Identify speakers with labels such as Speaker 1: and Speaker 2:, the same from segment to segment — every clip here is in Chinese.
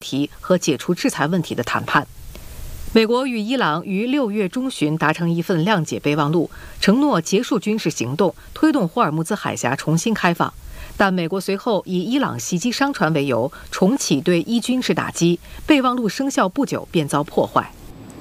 Speaker 1: 题和解除制裁问题的谈判。美国与伊朗于6月中旬达成一份谅解备忘录，承诺结束军事行动，推动霍尔木兹海峡重新开放。但美国随后以伊朗袭击商船为由，重启对伊军事打击，备忘录生效不久便遭破坏。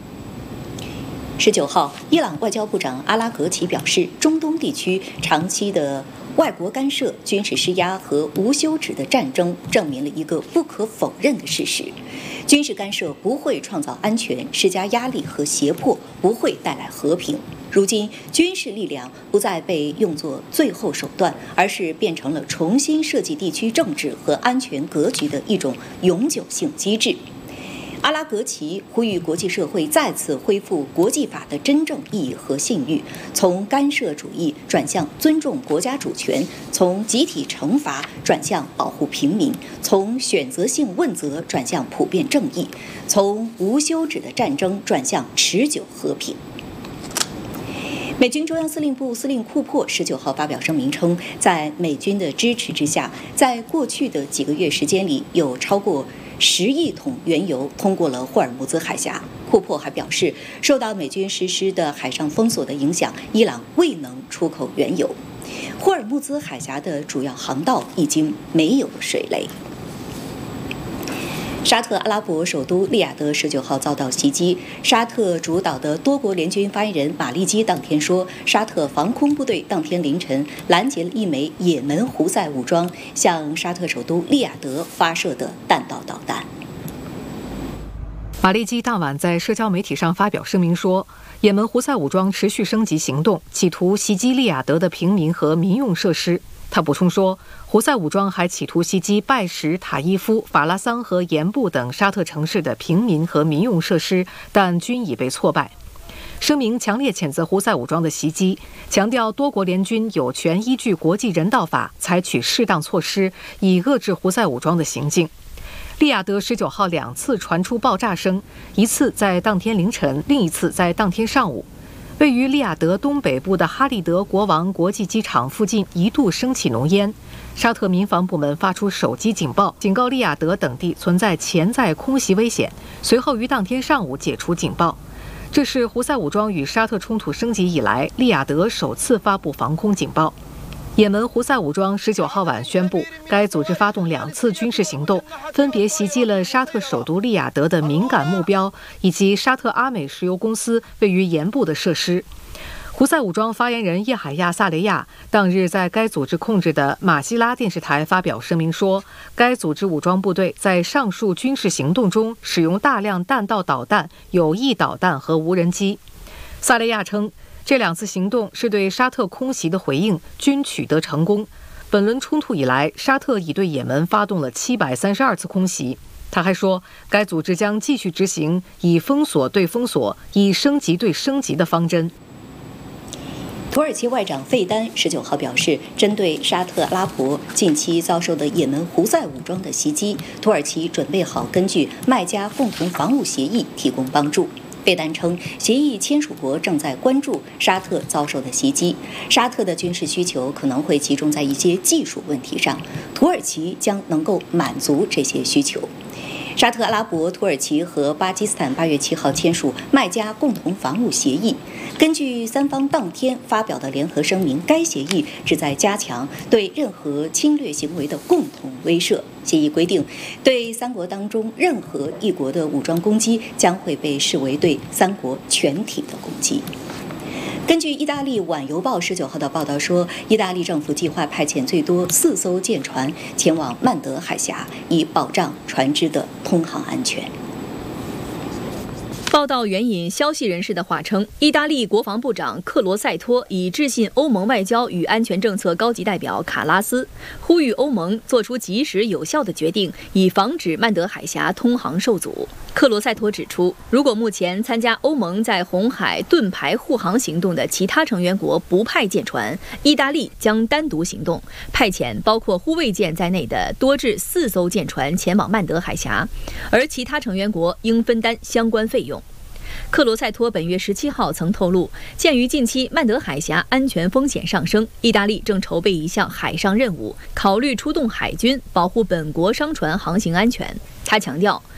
Speaker 2: 19号，伊朗外交部长阿拉格齐表示，中东地区长期的外国干涉、军事施压和无休止的战争，证明了一个不可否认的事实：军事干涉不会创造安全，施加压力和胁迫不会带来和平。如今，军事力量不再被用作最后手段，而是变成了重新设计地区政治和安全格局的一种永久性机制。阿拉格齐呼吁国际社会再次恢复国际法的真正意义和信誉，从干涉主义转向尊重国家主权，从集体惩罚转向保护平民，从选择性问责转向普遍正义，从无休止的战争转向持久和平。美军中央司令部司令库珀19号发表声明称，在美军的支持之下，在过去的几个月时间里，有超过10亿桶原油通过了霍尔木兹海峡。库珀还表示，受到美军实施的海上封锁的影响，伊朗未能出口原油。霍尔木兹海峡的主要航道已经没有了水雷。沙特阿拉伯首都利雅得19号遭到袭击，沙特主导的多国联军发言人马利基当天说，沙特防空部队当天凌晨拦截了一枚也门胡塞武装向沙特首都利雅得发射的弹道导弹。
Speaker 1: 马利基当晚在社交媒体上发表声明说，也门胡塞武装持续升级行动，企图袭击利雅得的平民和民用设施。他补充说，胡塞武装还企图袭击拜什、塔伊夫、法拉桑和盐布等沙特城市的平民和民用设施，但均已被挫败。声明强烈谴责胡塞武装的袭击，强调多国联军有权依据国际人道法采取适当措施，以遏制胡塞武装的行径。利雅得19号2次传出爆炸声，一次在当天凌晨，另一次在当天上午。位于利雅得东北部的哈利德国王国际机场附近一度升起浓烟，沙特民防部门发出手机警报，警告利雅得等地存在潜在空袭危险，随后于当天上午解除警报。这是胡塞武装与沙特冲突升级以来，利雅得首次发布防空警报。也门胡塞武装19号晚宣布，该组织发动2次军事行动，分别袭击了沙特首都利雅得的敏感目标，以及沙特阿美石油公司位于盐部的设施。胡塞武装发言人叶海亚·萨雷亚当日在该组织控制的马希拉电视台发表声明说，该组织武装部队在上述军事行动中使用大量弹道导弹、有翼导弹和无人机。萨雷亚称，这2次行动是对沙特空袭的回应，均取得成功。本轮冲突以来，沙特已对也门发动了732次空袭。他还说，该组织将继续执行以封锁对封锁、以升级对升级的方针。
Speaker 2: 土耳其外长费丹19号表示，针对沙特阿拉伯近期遭受的也门胡塞武装的袭击，土耳其准备好根据麦加共同防务协议提供帮助。费丹称，协议签署国正在关注沙特遭受的袭击，沙特的军事需求可能会集中在一些技术问题上，土耳其将能够满足这些需求。沙特阿拉伯、土耳其和巴基斯坦8月7号签署麦加共同防务协议。根据三方当天发表的联合声明，该协议旨在加强对任何侵略行为的共同威慑。协议规定，对3国当中任何一国的武装攻击将会被视为对3国全体的攻击。根据意大利晚邮报19号的报道说，意大利政府计划派遣最多4艘舰船前往曼德海峡，以保障船只的通航安全。
Speaker 3: 报道援引消息人士的话称，意大利国防部长克罗塞托已致信欧盟外交与安全政策高级代表卡拉斯，呼吁欧盟做出及时有效的决定，以防止曼德海峡通航受阻。克罗塞托指出，如果目前参加欧盟在红海盾牌护航行动的其他成员国不派舰船，意大利将单独行动，派遣包括护卫舰在内的多至4艘舰船前往曼德海峡，而其他成员国应分担相关费用。克罗塞托本月17号曾透露，鉴于近期曼德海峡安全风险上升，意大利正筹备一项海上任务，考虑出动海军保护本国商船航行安全。他强调，